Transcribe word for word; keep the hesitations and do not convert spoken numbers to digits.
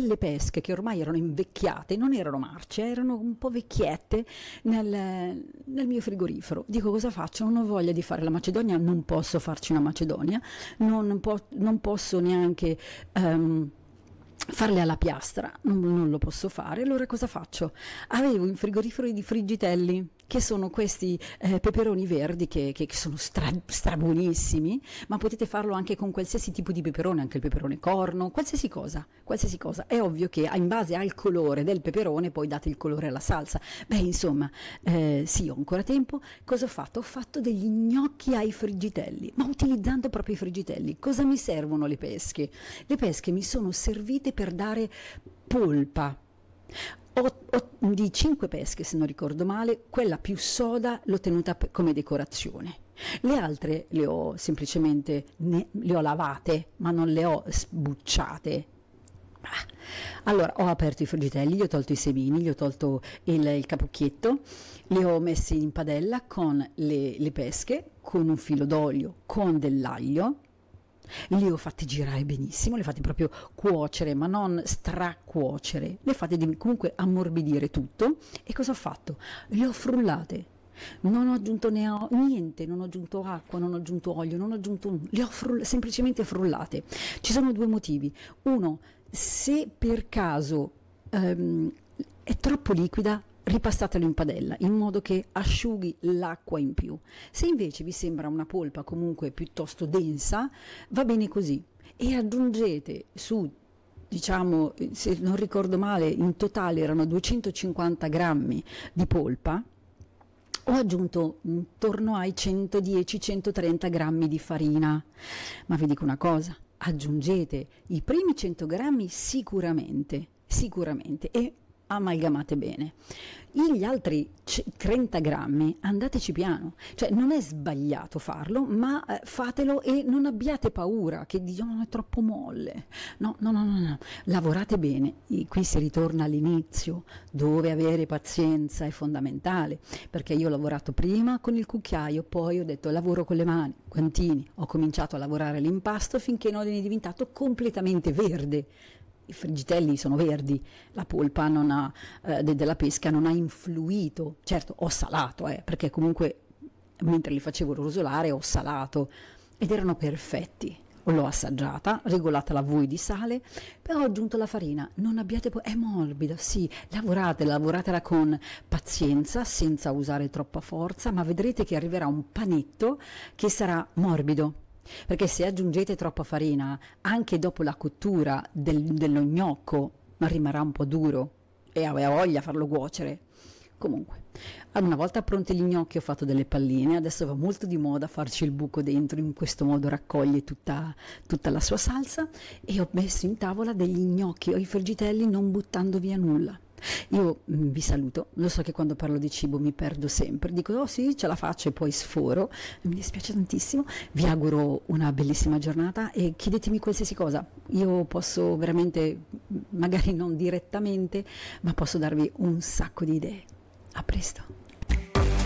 delle pesche che ormai erano invecchiate, non erano marce, erano un po' vecchiette nel, nel mio frigorifero. Dico, cosa faccio? Non ho voglia di fare la macedonia, non posso farci una macedonia, non, po- non posso neanche um, farle alla piastra, non, non lo posso fare. Allora cosa faccio? Avevo in frigorifero di Friggitelli, che sono questi eh, peperoni verdi che, che, che sono stra, strabuonissimi, ma potete farlo anche con qualsiasi tipo di peperone, anche il peperone corno, qualsiasi cosa, qualsiasi cosa. È ovvio che in base al colore del peperone poi date il colore alla salsa. Beh, insomma, eh, sì, ho ancora tempo. Cosa ho fatto? Ho fatto degli gnocchi ai Friggitelli, ma utilizzando proprio i Friggitelli. Cosa mi servono le pesche? Le pesche mi sono servite per dare polpa. Ho, ho, di cinque pesche, se non ricordo male, quella più soda l'ho tenuta p- come decorazione. Le altre le ho semplicemente ne, le ho lavate, ma non le ho sbucciate. Allora, ho aperto i Friggitelli, gli ho tolto i semini, gli ho tolto il, il capocchietto, li ho messi in padella con le, le pesche, con un filo d'olio, con dell'aglio. Li ho fatti girare benissimo, li ho fatti proprio cuocere, ma non stracuocere, li ho fatti di, comunque ammorbidire tutto. E cosa ho fatto? Li ho frullate, non ho aggiunto ne ho, niente, non ho aggiunto acqua, non ho aggiunto olio, non ho aggiunto, li ho frull- semplicemente frullate. Ci sono due motivi: uno, se per caso um, è troppo liquida, ripassatelo in padella in modo che asciughi l'acqua in più. Se invece vi sembra una polpa comunque piuttosto densa, va bene così, e aggiungete su, diciamo, se non ricordo male, in totale erano duecentocinquanta grammi di polpa. Ho aggiunto intorno ai centodieci centotrenta grammi di farina, ma vi dico una cosa: aggiungete i primi cento grammi sicuramente, sicuramente, e amalgamate bene. Gli altri trenta grammi andateci piano, cioè non è sbagliato farlo, ma eh, fatelo e non abbiate paura che diciamo è troppo molle. No, no, no, no, no, lavorate bene. E qui si ritorna all'inizio, dove avere pazienza è fondamentale, perché io ho lavorato prima con il cucchiaio, poi ho detto lavoro con le mani, guantini, ho cominciato a lavorare l'impasto finché non è diventato completamente verde. I Friggitelli sono verdi, la polpa non ha, eh, de- della pesca non ha influito. Certo, ho salato, eh, perché comunque mentre li facevo rosolare ho salato ed erano perfetti. L'ho assaggiata, regolatela voi di sale, però ho aggiunto la farina. Non abbiate po- è morbida, sì, lavoratela, lavoratela con pazienza, senza usare troppa forza, ma vedrete che arriverà un panetto che sarà morbido. Perché se aggiungete troppa farina, anche dopo la cottura del, dello gnocco, rimarrà un po' duro e aveva voglia a farlo cuocere. Comunque, una volta pronti gli gnocchi ho fatto delle palline, adesso va molto di moda farci il buco dentro, in questo modo raccoglie tutta, tutta la sua salsa, e ho messo in tavola degli gnocchi o i Friggitelli non buttando via nulla. Io mh, vi saluto, lo so che quando parlo di cibo mi perdo sempre, dico oh sì ce la faccio e poi sforo, mi dispiace tantissimo. Vi auguro una bellissima giornata e chiedetemi qualsiasi cosa, io posso veramente, magari non direttamente, ma posso darvi un sacco di idee. A presto.